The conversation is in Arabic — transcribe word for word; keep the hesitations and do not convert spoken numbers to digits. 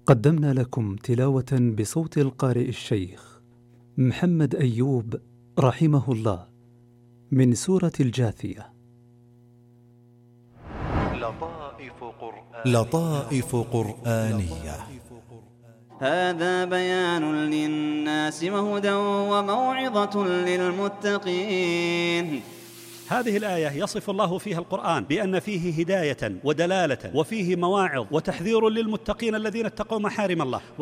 قدمنا لكم تلاوة بصوت القارئ الشيخ محمد أيوب رحمه الله من سورة الجاثية. لطائف قرآنية, لطائف قرآنية. هذا بيان للناس وهدى وموعظة للمتقين. هذه الآية يصف الله فيها القرآن بأن فيه هداية ودلالة، وفيه مواعظ وتحذير للمتقين الذين اتقوا محارم الله.